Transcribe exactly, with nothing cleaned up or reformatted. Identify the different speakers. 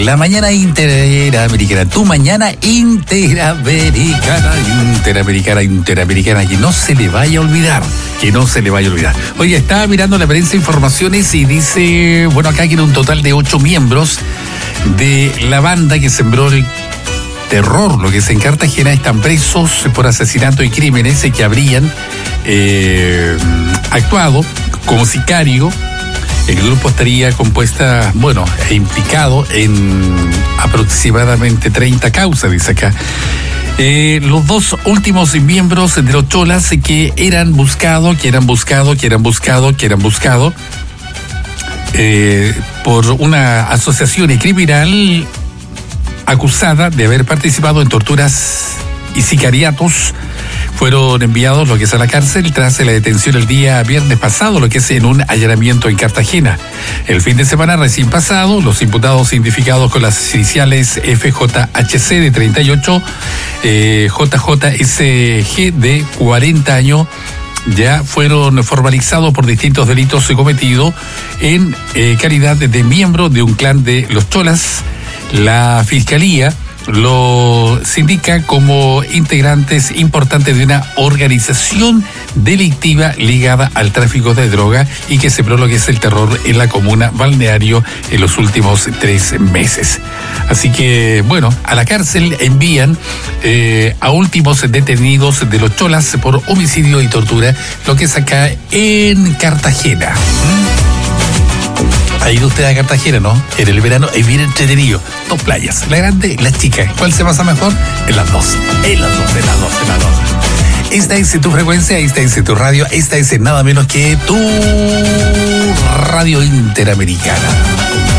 Speaker 1: La mañana interamericana, tu mañana interamericana, interamericana, interamericana, que no se le vaya a olvidar, que no se le vaya a olvidar. Oye, estaba mirando la prensa informaciones y dice, bueno, acá quiere un total de ocho miembros de la banda que sembró el terror, lo que es en Cartagena, están presos por asesinato y crímenes que habrían eh, actuado como sicario. El grupo estaría compuesta, bueno, e implicado en aproximadamente treinta causas, dice acá. Eh, los dos últimos miembros de los Cholas que eran buscados, que eran buscados, que eran buscados, que eran buscados eh, por una asociación criminal acusada de haber participado en torturas y sicariatos, fueron enviados lo que es a la cárcel tras la detención el día viernes pasado, lo que es en un allanamiento en Cartagena. El fin de semana recién pasado, los imputados identificados con las iniciales F J H C de treinta y ocho, eh, J J S G de cuarenta años, ya fueron formalizados por distintos delitos cometidos en eh, calidad de miembro de un clan de los Cholas. La Fiscalía los indica como integrantes importantes de una organización delictiva ligada al tráfico de droga y que sembró lo que es el terror en la comuna balneario en los últimos tres meses. Así que, bueno, a la cárcel envían eh, a últimos detenidos de los Cholas por homicidio y tortura, lo que es acá en Cartagena. ¿Mm? Ha ido usted a Cartagena, ¿no? En el verano es bien entretenido. Dos playas, la grande y la chica. ¿Cuál se pasa mejor? En las dos. En las dos, en las dos, en las dos. Esta es tu frecuencia, esta es tu radio, esta es nada menos que tu radio interamericana.